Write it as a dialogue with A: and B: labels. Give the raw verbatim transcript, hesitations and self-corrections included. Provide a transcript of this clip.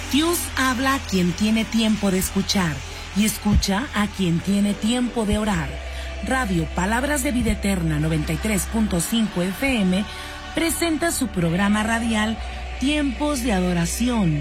A: Dios habla a quien tiene tiempo de escuchar y escucha a quien tiene tiempo de orar. Radio Palabras de Vida Eterna noventa y tres punto cinco F M presenta su programa radial Tiempos de Adoración.